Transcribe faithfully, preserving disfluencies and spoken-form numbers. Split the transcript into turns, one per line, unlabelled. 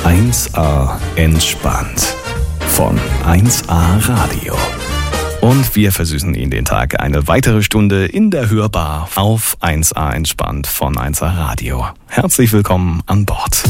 eins a entspannt von eins a Radio. Und wir versüßen Ihnen den Tag eine weitere Stunde in der Hörbar auf eins a entspannt von eins a Radio. Herzlich willkommen an Bord.